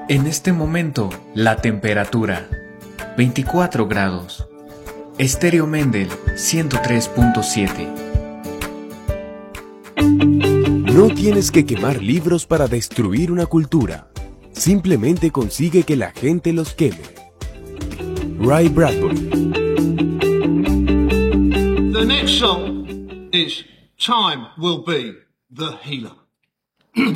En este momento, la temperatura 24 grados. Estéreo Mendel 103.7. No tienes que quemar libros para destruir una cultura. Simplemente consigue que la gente los queme. Ray Bradbury. The next song is Time Will Be the Healer.